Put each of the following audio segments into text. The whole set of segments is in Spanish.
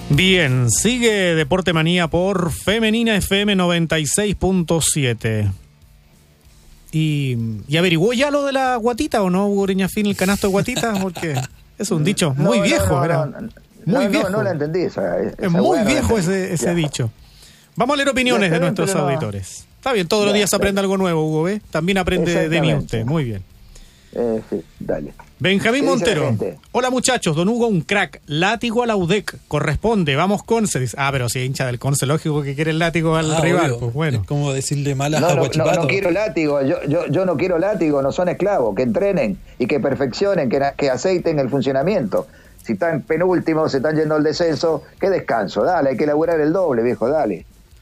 Bien, sigue Deporte Manía por Femenina FM 96.7. ¿Y averiguó ya lo de la guatita o no, Hugo Greñafín, el canasto de guatita? Porque es un dicho muy viejo, ¿verdad? Muy viejo. No la entendí. Es muy viejo ese dicho. Vamos a leer opiniones de nuestros auditores. Está bien, todos los días aprende algo nuevo, Hugo, ¿ves? También aprende de mí usted, muy bien. Sí, dale. Benjamín Montero. Hola muchachos, don Hugo, un crack. Látigo a la UDEC. Corresponde, vamos Conce. Dice, pero si hincha del Conce, lógico que quiere el látigo al rival. Pues bueno. Es como decirle malas a Huachipato. No quiero látigo, yo no quiero látigo, no son esclavos. Que entrenen y que perfeccionen, que aceiten el funcionamiento. Si están penúltimos, se están yendo al descenso, qué descanso. Dale, hay que laburar el doble, viejo, dale.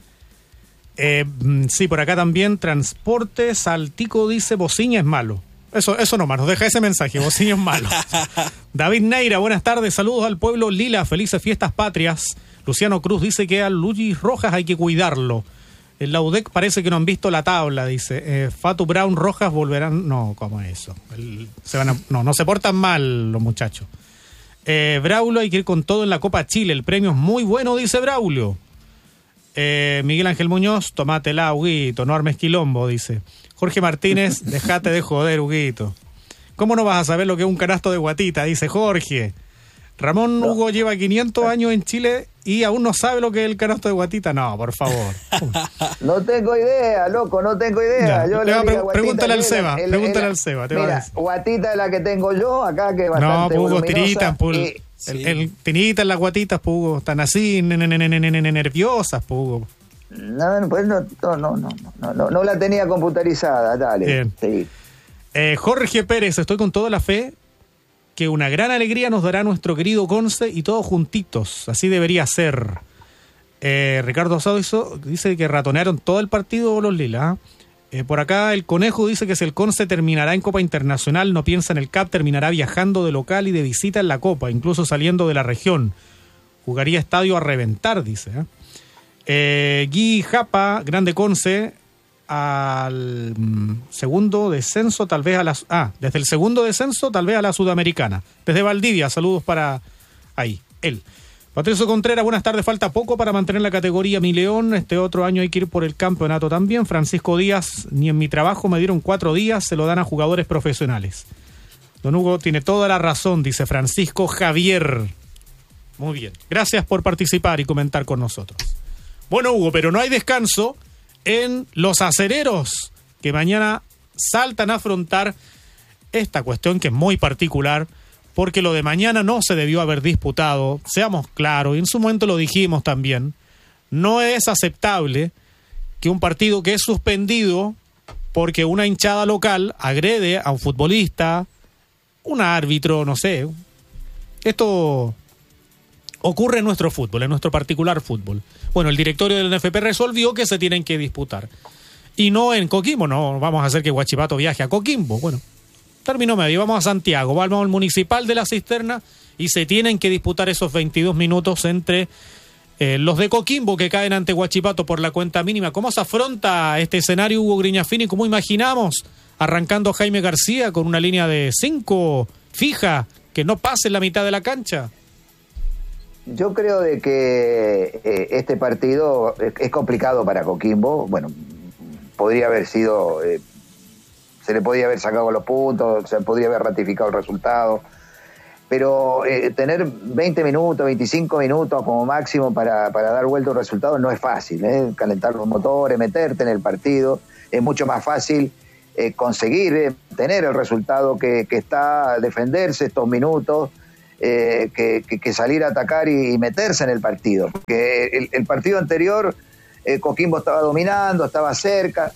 Sí, por acá también, Transporte Saltico dice, Bociña es malo. Eso nomás, nos deja ese mensaje, Bociña es malo. David Neira, buenas tardes, saludos al pueblo Lila, felices fiestas patrias. Luciano Cruz dice que a Luis Rojas hay que cuidarlo. En la UDEC parece que no han visto la tabla, dice. Fatu Brown, Rojas volverán... No, ¿cómo es eso? No se portan mal los muchachos. Braulio, hay que ir con todo en la Copa Chile, el premio es muy bueno, dice Braulio. Miguel Ángel Muñoz, tomátela, Huguito, no armes quilombo, dice. Jorge Martínez, dejate de joder, Huguito. ¿Cómo no vas a saber lo que es un canasto de guatita? Dice Jorge. Ramón Hugo lleva 500 años en Chile y aún no sabe lo que es el canasto de guatita. No, por favor. No tengo idea, loco, no tengo idea. Pregúntale al Seba, pregúntale al Seba. Mira, guatita es la que tengo yo acá, que es bastante tiritas, el tinita en las guatitas, Pugo, están así, nerviosas, Pugo. No la tenía computarizada, dale. Bien. Sí. Jorge Pérez, estoy con toda la fe que una gran alegría nos dará nuestro querido Conce y todos juntitos, así debería ser. Ricardo Asado dice que ratonearon todo el partido los Lilas. Por acá el Conejo dice que si el Conce terminará en Copa Internacional, no piensa en el CAP, terminará viajando de local y de visita en la Copa, incluso saliendo de la región. Jugaría estadio a reventar, dice. Gui Japa, Grande Conce, al segundo descenso, tal vez a la... desde el segundo descenso, tal vez a la Sudamericana. Desde Valdivia, saludos para ahí, él. Patricio Contreras, buenas tardes, falta poco para mantener la categoría Mi León, este otro año hay que ir por el campeonato también. Francisco Díaz, ni en mi trabajo me dieron 4 días, se lo dan a jugadores profesionales. Don Hugo tiene toda la razón, dice Francisco Javier. Muy bien, gracias por participar y comentar con nosotros. Bueno, Hugo, pero no hay descanso en los acereros, que mañana saltan a afrontar esta cuestión que es muy particular, porque lo de mañana no se debió haber disputado, seamos claros, y en su momento lo dijimos también, no es aceptable que un partido que es suspendido porque una hinchada local agrede a un futbolista, un árbitro, no sé. Esto ocurre en nuestro fútbol, en nuestro particular fútbol. Bueno, el directorio del NFP resolvió que se tienen que disputar. Y no en Coquimbo, no vamos a hacer que Huachipato viaje a Coquimbo. Bueno, término medio, vamos a Santiago, vamos al Municipal de la Cisterna y se tienen que disputar esos 22 minutos entre los de Coquimbo que caen ante Huachipato por la cuenta mínima. ¿Cómo se afronta este escenario, Hugo Greñafini? ¿Cómo imaginamos arrancando Jaime García con una línea de 5 fija que no pase la mitad de la cancha? Yo creo de que este partido es complicado para Coquimbo. Bueno, podría haber sido... se le podía haber sacado los puntos, se podría haber ratificado el resultado, pero tener 20 minutos, 25 minutos como máximo para dar vuelta al resultado no es fácil, calentar los motores, meterte en el partido, es mucho más fácil conseguir tener el resultado que está defenderse estos minutos, que salir a atacar y meterse en el partido, porque el partido anterior Coquimbo estaba dominando, estaba cerca,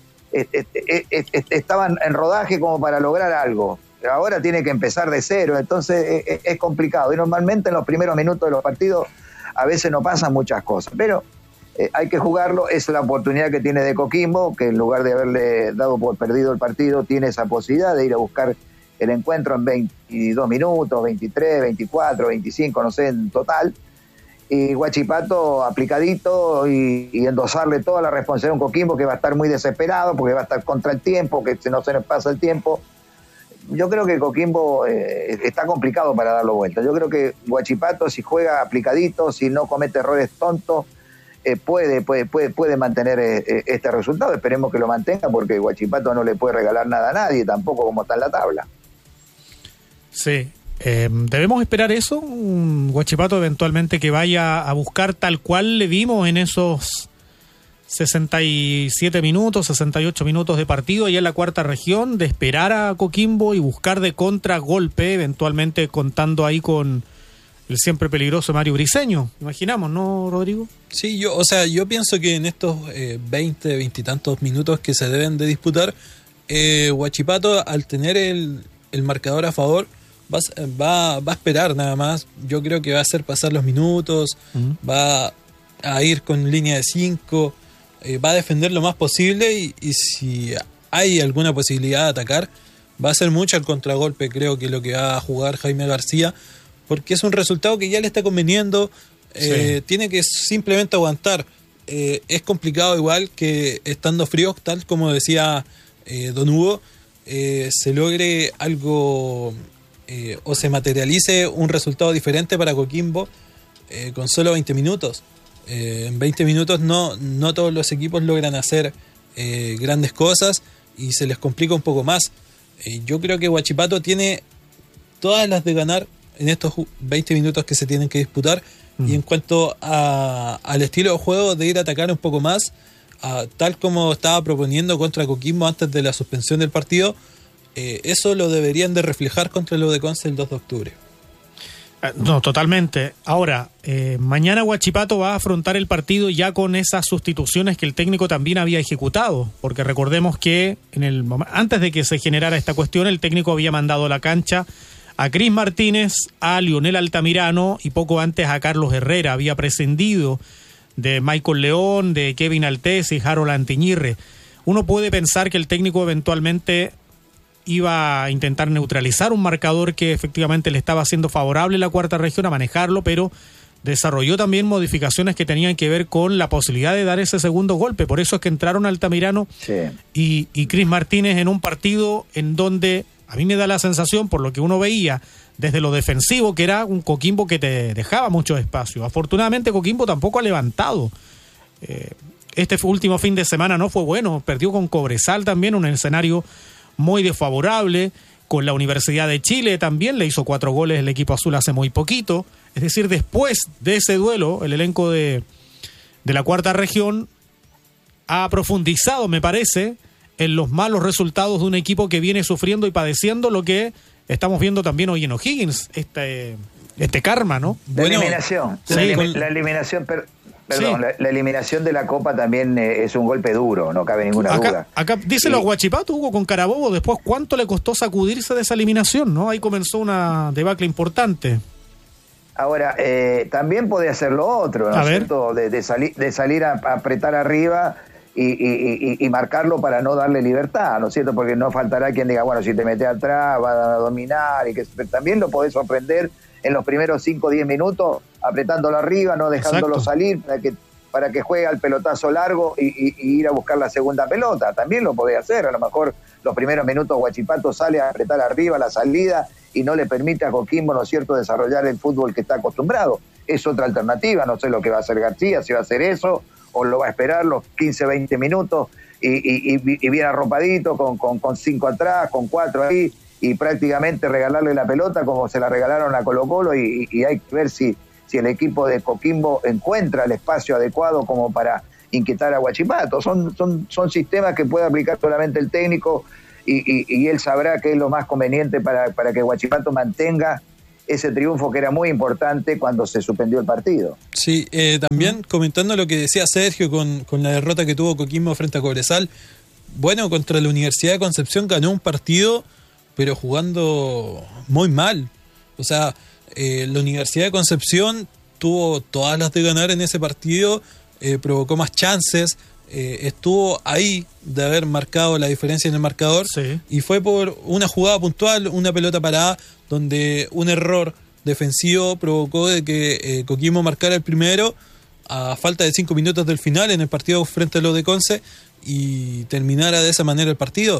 estaban en rodaje como para lograr algo. Ahora tiene que empezar de cero, entonces es complicado. Y normalmente en los primeros minutos de los partidos a veces no pasan muchas cosas, pero hay que jugarlo. Es la oportunidad que tiene de Coquimbo, que en lugar de haberle dado por perdido el partido, tiene esa posibilidad de ir a buscar el encuentro en 22 minutos, 23, 24, 25, no sé, en total. Y Huachipato aplicadito y endosarle toda la responsabilidad a un Coquimbo que va a estar muy desesperado porque va a estar contra el tiempo, que no se nos pasa el tiempo, yo creo que Coquimbo está complicado para darlo vuelta. Yo creo que Huachipato, si juega aplicadito, si no comete errores tontos, puede mantener este resultado. Esperemos que lo mantenga, porque Huachipato no le puede regalar nada a nadie, tampoco como está en la tabla. Sí, debemos esperar eso, un Huachipato eventualmente que vaya a buscar tal cual le vimos en esos 67 minutos, 68 minutos de partido allá en la cuarta región, de esperar a Coquimbo y buscar de contragolpe, eventualmente contando ahí con el siempre peligroso Mario Briceño, imaginamos, ¿no, Rodrigo? Sí, yo pienso que en estos 20 y tantos minutos que se deben de disputar, Huachipato, al tener el marcador a favor, va a esperar nada más. Yo creo que va a hacer pasar los minutos, va a ir con línea de 5, va a defender lo más posible y si hay alguna posibilidad de atacar, va a ser mucho el contragolpe. Creo que lo que va a jugar Jaime García, porque es un resultado que ya le está conveniendo. Sí. Tiene que simplemente aguantar. Es complicado, igual que estando frío, tal como decía Don Hugo, se logre algo o se materialice un resultado diferente para Coquimbo con solo 20 minutos. En 20 minutos no todos los equipos logran hacer grandes cosas y se les complica un poco más. Yo creo que Huachipato tiene todas las de ganar en estos 20 minutos que se tienen que disputar. Y en cuanto al estilo de juego, de ir a atacar un poco más, tal como estaba proponiendo contra Coquimbo antes de la suspensión del partido, eso lo deberían de reflejar contra lo de Conce el 2 de octubre. No, totalmente. Ahora, mañana Huachipato va a afrontar el partido ya con esas sustituciones que el técnico también había ejecutado, porque recordemos que antes de que se generara esta cuestión, el técnico había mandado a la cancha a Cris Martínez, a Lionel Altamirano y poco antes a Carlos Herrera. Había prescindido de Michael León, de Kevin Altés y Harold Antiñirre. Uno puede pensar que el técnico eventualmente iba a intentar neutralizar un marcador que efectivamente le estaba haciendo favorable la cuarta región a manejarlo, pero desarrolló también modificaciones que tenían que ver con la posibilidad de dar ese segundo golpe. Por eso es que entraron Altamirano y Cris Martínez en un partido en donde a mí me da la sensación, por lo que uno veía desde lo defensivo, que era un Coquimbo que te dejaba mucho espacio. Afortunadamente Coquimbo tampoco ha levantado. Este último fin de semana no fue bueno, perdió con Cobresal también, un escenario muy desfavorable. Con la Universidad de Chile también le hizo 4 goles el equipo azul hace muy poquito. Es decir, después de ese duelo, el elenco de la cuarta región ha profundizado, me parece, en los malos resultados de un equipo que viene sufriendo y padeciendo lo que estamos viendo también hoy en O'Higgins, este karma, ¿no? La eliminación, sí, la eliminación, perdón, sí. La eliminación de la Copa también es un golpe duro, no cabe ninguna duda. Acá díselo a Huachipato, Hugo, con Carabobo, después cuánto le costó sacudirse de esa eliminación, ¿no? Ahí comenzó una debacle importante. Ahora, también puede hacer lo otro, ¿no es cierto? De salir a apretar arriba y marcarlo para no darle libertad, ¿no es cierto? Porque no faltará quien diga, bueno, si te metes atrás va a dominar, y que también lo podés sorprender en los primeros 5 o 10 minutos, apretándolo arriba, no dejándolo salir para que juegue al pelotazo largo y ir a buscar la segunda pelota. También lo podés hacer. A lo mejor los primeros minutos Huachipato sale a apretar arriba la salida y no le permite a Coquimbo, ¿no es cierto?, desarrollar el fútbol que está acostumbrado. Es otra alternativa, no sé lo que va a hacer García, si va a hacer eso o lo va a esperar los 15, 20 minutos y bien arropadito con 5 atrás, con 4 ahí, y prácticamente regalarle la pelota como se la regalaron a Colo-Colo, y hay que ver si el equipo de Coquimbo encuentra el espacio adecuado como para inquietar a Huachipato. Son sistemas que puede aplicar solamente el técnico, y él sabrá qué es lo más conveniente para que Huachipato mantenga ese triunfo que era muy importante cuando se suspendió el partido. Sí, también comentando lo que decía Sergio con la derrota que tuvo Coquimbo frente a Cobresal. Bueno, contra la Universidad de Concepción ganó un partido, pero jugando muy mal. O sea, la Universidad de Concepción tuvo todas las de ganar en ese partido, provocó más chances, estuvo ahí de haber marcado la diferencia en el marcador, y fue por una jugada puntual, una pelota parada, donde un error defensivo provocó de que Coquimbo marcara el primero a falta de 5 minutos del final en el partido frente a los de Conce y terminara de esa manera el partido.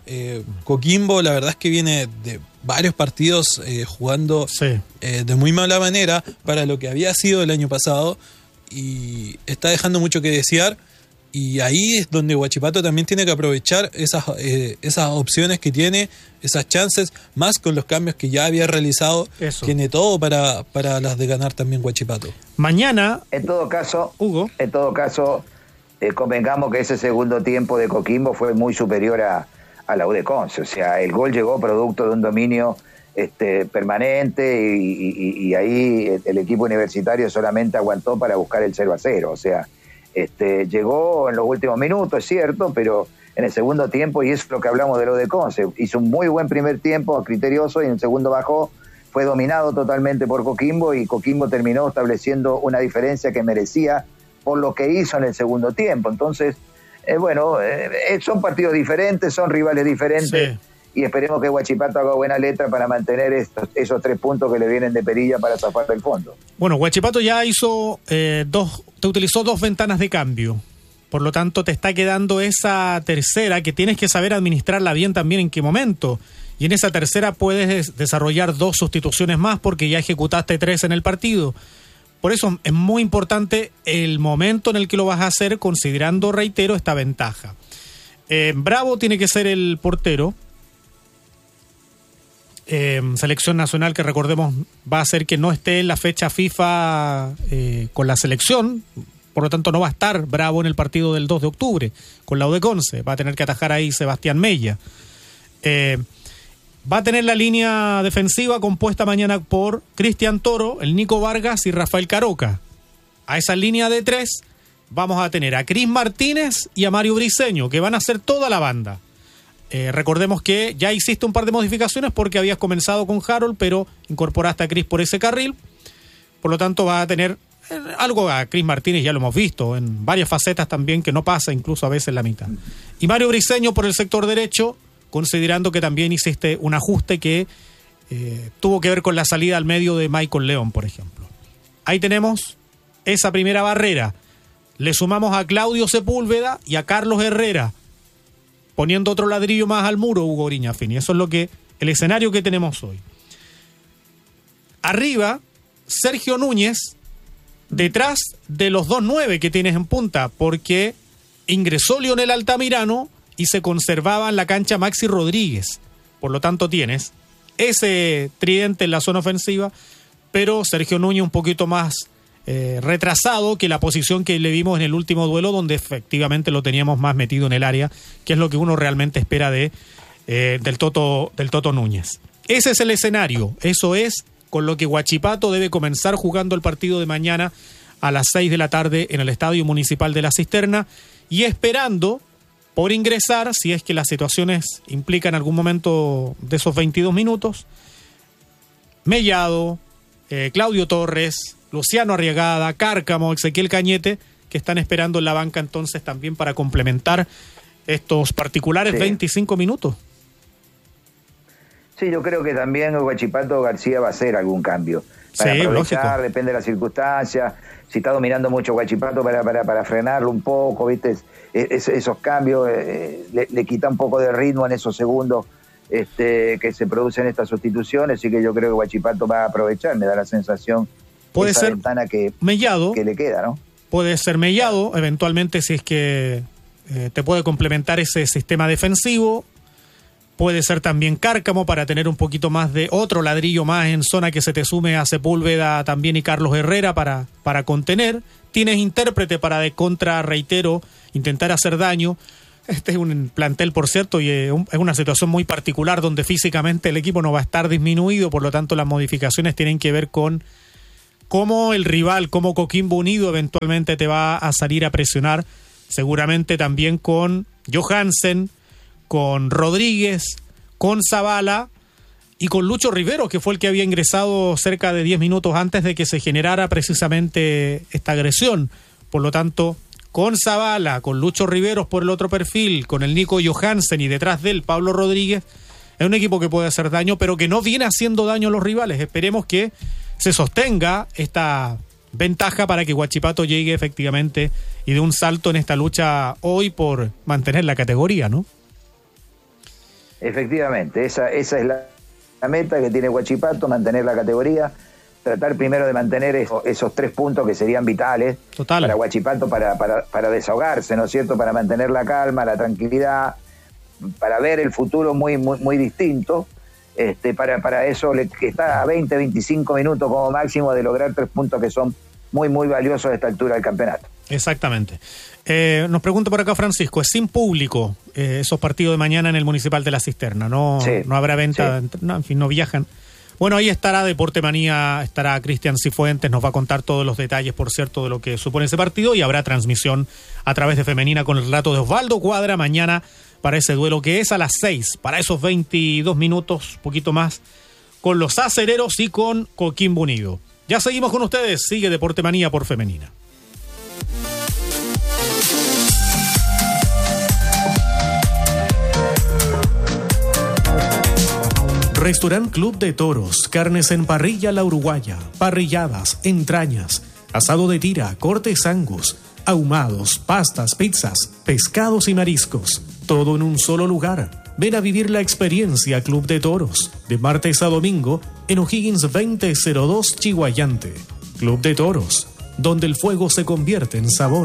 Coquimbo la verdad es que viene de varios partidos jugando de muy mala manera para lo que había sido el año pasado y está dejando mucho que desear. Y ahí es donde Huachipato también tiene que aprovechar esas opciones que tiene, esas chances, más con los cambios que ya había realizado. Eso. Tiene todo para las de ganar también Huachipato. Mañana, En todo caso, Hugo, convengamos que ese segundo tiempo de Coquimbo fue muy superior a la U de Conce. O sea, el gol llegó producto de un dominio permanente y ahí el equipo universitario solamente aguantó para buscar el 0-0. O sea, llegó en los últimos minutos, es cierto, pero en el segundo tiempo, y eso es lo que hablamos de lo de Conce, hizo un muy buen primer tiempo, criterioso, y en el segundo bajó, fue dominado totalmente por Coquimbo, y Coquimbo terminó estableciendo una diferencia que merecía por lo que hizo en el segundo tiempo. Entonces, son partidos diferentes, son rivales diferentes, y esperemos que Huachipato haga buena letra para mantener esos 3 puntos que le vienen de perilla para zafar del fondo. Bueno, Huachipato ya hizo te utilizó 2 ventanas de cambio. Por lo tanto, te está quedando esa tercera que tienes que saber administrarla bien también en qué momento. Y en esa tercera puedes desarrollar 2 sustituciones más porque ya ejecutaste 3 en el partido. Por eso es muy importante el momento en el que lo vas a hacer, considerando, reitero, esta ventaja. Bravo tiene que ser el portero. Selección nacional que recordemos va a hacer que no esté en la fecha FIFA con la selección, por lo tanto no va a estar Bravo en el partido del 2 de octubre con la U de Conce, va a tener que atajar ahí Sebastián Mella. Va a tener la línea defensiva compuesta mañana por Cristian Toro, el Nico Vargas y Rafael Caroca. A esa línea de 3 vamos a tener a Cris Martínez y a Mario Briceño, que van a ser toda la banda. Recordemos que ya hiciste un par de modificaciones porque habías comenzado con Harold, pero incorporaste a Cris por ese carril. Por lo tanto, va a tener algo a Cris Martínez, ya lo hemos visto, en varias facetas también, que no pasa incluso a veces la mitad. Y Mario Briceño por el sector derecho, considerando que también hiciste un ajuste que tuvo que ver con la salida al medio de Michael León, por ejemplo. Ahí tenemos esa primera barrera. Le sumamos a Claudio Sepúlveda y a Carlos Herrera, poniendo otro ladrillo más al muro, Hugo Griñafini. Eso es el escenario que tenemos hoy. Arriba, Sergio Núñez, detrás de los 2-9 que tienes en punta, porque ingresó Lionel Altamirano y se conservaba en la cancha Maxi Rodríguez. Por lo tanto, tienes ese tridente en la zona ofensiva, pero Sergio Núñez un poquito más retrasado que la posición que le vimos en el último duelo, donde efectivamente lo teníamos más metido en el área, que es lo que uno realmente espera del Toto Núñez. Ese es el escenario, eso es con lo que Huachipato debe comenzar jugando el partido de mañana a las 6 de la tarde en el Estadio Municipal de La Cisterna, y esperando por ingresar, si es que las situaciones implican algún momento de esos 22 minutos, Mellado, Claudio Torres, Luciano Arriagada, Cárcamo, Ezequiel Cañete, que están esperando en la banca entonces también para complementar estos particulares 25 minutos. Sí, yo creo que también Huachipato García va a hacer algún cambio. Para aprovechar, lógico. Depende de las circunstancias. Si está dominando mucho Huachipato para frenarlo un poco, ¿viste? Esos cambios le quita un poco de ritmo en esos segundos que se producen estas sustituciones. Así que yo creo que Huachipato va a aprovechar, me da la sensación. Puede esa ser ventana Mellado, que le queda, ¿no? Puede ser Mellado, eventualmente, si es que te puede complementar ese sistema defensivo. Puede ser también Cárcamo para tener un poquito más de otro ladrillo más en zona, que se te sume a Sepúlveda también y Carlos Herrera para contener. Tienes intérprete para de contra, reitero, intentar hacer daño. Este es un plantel, por cierto, y es una situación muy particular donde físicamente el equipo no va a estar disminuido, por lo tanto las modificaciones tienen que ver con cómo el rival, como Coquimbo Unido, eventualmente te va a salir a presionar, seguramente también con Johansen, con Rodríguez, con Zavala y con Lucho Rivero, que fue el que había ingresado cerca de 10 minutos antes de que se generara precisamente esta agresión. Por lo tanto, con Zavala, con Lucho Riveros por el otro perfil, con el Nico Johansen y detrás de él Pablo Rodríguez, es un equipo que puede hacer daño, pero que no viene haciendo daño a los rivales. Esperemos que se sostenga esta ventaja para que Huachipato llegue efectivamente y dé un salto en esta lucha hoy por mantener la categoría, ¿no? Efectivamente, esa es la meta que tiene Huachipato, mantener la categoría, tratar primero de mantener esos 3 puntos que serían vitales para Huachipato, para desahogarse, ¿no es cierto?, para mantener la calma, la tranquilidad, para ver el futuro muy, muy, muy distinto. Para eso está a 20, 25 minutos como máximo de lograr 3 puntos que son muy, muy valiosos a esta altura del campeonato. Exactamente. Nos pregunta por acá Francisco, es sin público esos partidos de mañana en el Municipal de La Cisterna, no habrá venta, no, en fin, no viajan. Bueno, ahí estará Deporte Manía, estará Cristian Cifuentes, nos va a contar todos los detalles, por cierto, de lo que supone ese partido, y habrá transmisión a través de Femenina con el relato de Osvaldo Cuadra mañana para ese duelo que es a las 6, para esos 22 minutos, poquito más, con los acereros y con Coquimbo Unido. Ya seguimos con ustedes, sigue Deporte Manía por Femenina. Restaurant Club de Toros, carnes en parrilla La Uruguaya, parrilladas, entrañas, asado de tira, cortes angus, ahumados, pastas, pizzas, pescados y mariscos, todo en un solo lugar. Ven a vivir la experiencia Club de Toros, de martes a domingo, en O'Higgins 2002 Chihuayante. Club de Toros, donde el fuego se convierte en sabor.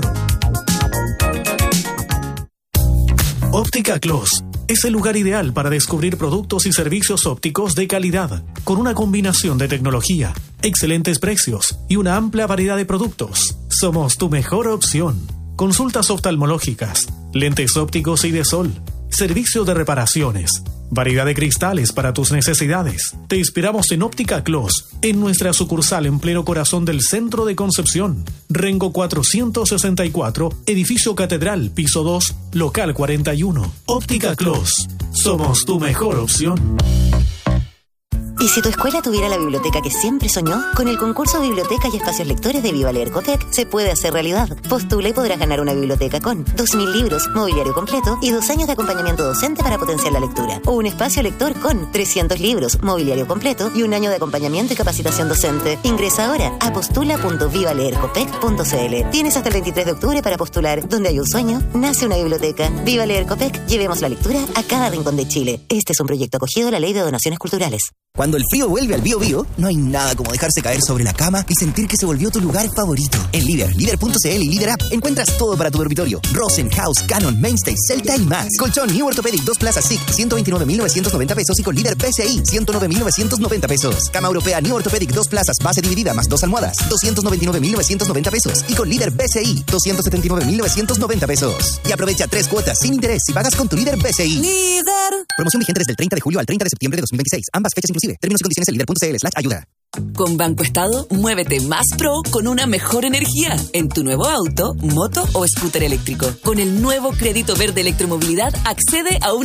Óptica Clos es el lugar ideal para descubrir productos y servicios ópticos de calidad, con una combinación de tecnología, excelentes precios y una amplia variedad de productos. Somos tu mejor opción. Consultas oftalmológicas, lentes ópticos y de sol, servicio de reparaciones, variedad de cristales para tus necesidades. Te esperamos en Óptica Clos, en nuestra sucursal en pleno corazón del centro de Concepción. Rengo 464, edificio Catedral, piso 2, local 41. Óptica Clos, somos tu mejor opción. ¿Y si tu escuela tuviera la biblioteca que siempre soñó? Con el concurso Biblioteca y Espacios Lectores de Viva Leer Copec se puede hacer realidad. Postula y podrás ganar una biblioteca con 2.000 libros, mobiliario completo y 2 años de acompañamiento docente para potenciar la lectura. O un espacio lector con 300 libros, mobiliario completo y 1 año de acompañamiento y capacitación docente. Ingresa ahora a postula.vivaleercopec.cl. Tienes hasta el 23 de octubre para postular. Donde hay un sueño, nace una biblioteca. Viva Leer Copec, llevemos la lectura a cada rincón de Chile. Este es un proyecto acogido a la Ley de Donaciones Culturales. Cuando el frío vuelve al Bio Bio, no hay nada como dejarse caer sobre la cama y sentir que se volvió tu lugar favorito. En Líder.cl y Líder App encuentras todo para tu dormitorio. Rosen, House, Canon, Mainstay, Celta y más. Colchón New Orthopedic 2 Plaza SIC, 129.990 pesos y con Líder PCI, 109.990 pesos. Cama europea New Orthopedic 2 plazas, base dividida más 2 almohadas, 299.990 pesos. Y con Líder BCI, 279.990 pesos. Y aprovecha 3 cuotas sin interés si pagas con tu Líder BCI. Líder. Promoción vigente desde el 30 de julio al 30 de septiembre de 2026. Ambas fechas inclusive. Términos y condiciones en líder.cl/ayuda. Con Banco Estado, muévete más pro con una mejor energía en tu nuevo auto, moto o scooter eléctrico. Con el nuevo crédito verde electromovilidad, accede a una